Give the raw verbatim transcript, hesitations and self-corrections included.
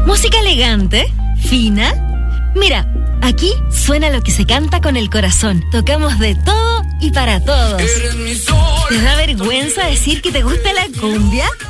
¿Música elegante? ¿Fina? Mira, aquí suena lo que se canta con el corazón. Tocamos de todo y para todos. ¿Te da vergüenza decir que te gusta la cumbia?